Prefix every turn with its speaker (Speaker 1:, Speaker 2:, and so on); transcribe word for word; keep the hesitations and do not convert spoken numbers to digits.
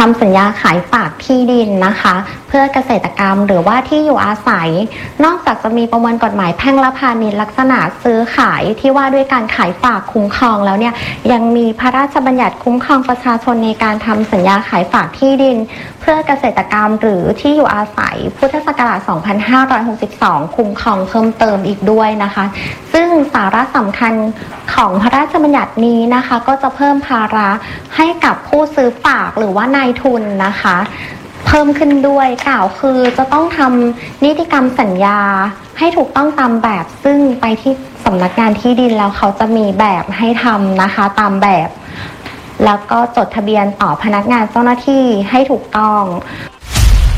Speaker 1: ำสัญญาขายฝากที่ดินนะคะเพื่อเกษตรกรรมหรือว่าที่อยู่อาศัยนอกจากจะมีประมวลกฎหมายแพ่งและพาณิชย์ลักษณะซื้อขายที่ว่าด้วยการขายฝากคุ้มครองแล้วเนี่ยยังมีพระราชบัญญัติคุ้มครองประชาชนในการทำสัญญาขายฝากที่ดินเพื่อเกษตรกรรมหรือที่อยู่อาศัยพุทธศักราช สองพันห้าร้อยหกสิบสอง คุ้มครองเพิ่มเติมอีกด้วยนะคะซึ่งสาระสำคัญของพระราชบัญญัตินี้นะคะก็จะเพิ่มภาระให้กับผู้ซื้อฝากหรือว่านายทุนนะคะเพิ่มขึ้นด้วยกล่าวคือจะต้องทำนิติกรรมสัญญาให้ถูกต้องตามแบบซึ่งไปที่สำนักงานที่ดินแล้วเขาจะมีแบบให้ทำนะคะตามแบบแล้วก็จดทะเบียนต่อพนักงานเจ้าหน้าที่ให้ถูกต้อง